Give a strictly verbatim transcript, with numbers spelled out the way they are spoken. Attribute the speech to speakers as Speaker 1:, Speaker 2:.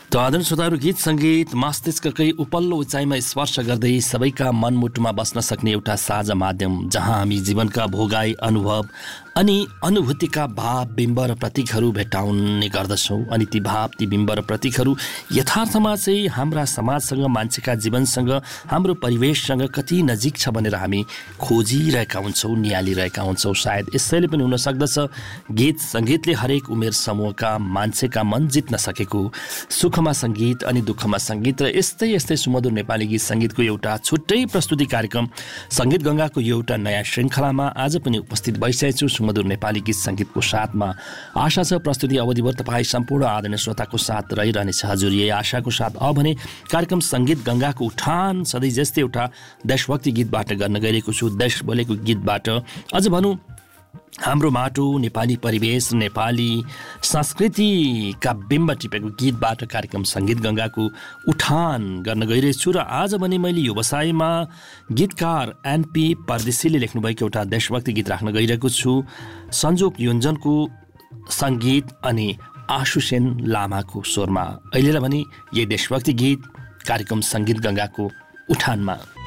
Speaker 1: त आदरणीय श्रोताहरू, गीत सङ्गीत मस्तिष्ककै उपल्लो उचाइमा स्पर्श गर्दै सबैका मनमुटुमा बस्न सक्ने एउटा साझा माध्यम, जहाँ हामी जीवनका भोगाई अनुभव अनि अनुभूतिका भाव बिम्ब र प्रतीकहरू भेट्टाउने गर्दछौँ। अनि ती भाव ती बिम्ब र प्रतीकहरू यथार्थमा चाहिँ हाम्रा समाजसँग, मान्छेका जीवनसँग, हाम्रो परिवेशसँग कति नजिक छ भनेर हामी खोजिरहेका हुन्छौँ, निहालिरहेका हुन्छौँ। सायद यसैले पनि हुन सक्दछ गीत सङ्गीतले हरेक उमेर समूहका मान्छेका मन जित्न सकेको। सुखमा सङ्गीत अनि दुःखमा सङ्गीत र यस्तै यस्तै सुमधुर नेपाली गीत सङ्गीतको एउटा छुट्टै प्रस्तुति कार्यक्रम सङ्गीत गङ्गाको यो एउटा नयाँ श्रृङ्खलामा आज पनि उपस्थित भइसकेको छु सुमधुर नेपाली गीत सङ्गीतको साथमा। आशा छ प्रस्तुति अवधिभर तपाईँ सम्पूर्ण आदरणीय श्रोताको साथ रहिरहनेछ। हजुर, यही आशाको साथ अब भने कार्यक्रम सङ्गीत गङ्गाको उठान सधैँ जस्तै एउटा देशभक्ति गीतबाट गर्न गइरहेको छु। देश बोलेको गीतबाट, अझ भनौँ हाम्रो माटो, नेपाली परिवेश, नेपाली संस्कृतिका बिम्ब टिपेको गीतबाट कार्यक्रम सङ्गीत गङ्गाको उठान गर्न गइरहेछु। र आज भने मैले यो व्यवसायमा गीतकार एनपी परदेशीले लेख्नुभएको एउटा देशभक्ति गीत राख्न गइरहेको छु। संजोग योन्जनको सङ्गीत अनि आशुसेन लामाको स्वरमा। अहिलेलाई भने यही देशभक्ति गीत कार्यक्रम सङ्गीत गङ्गाको उठानमा।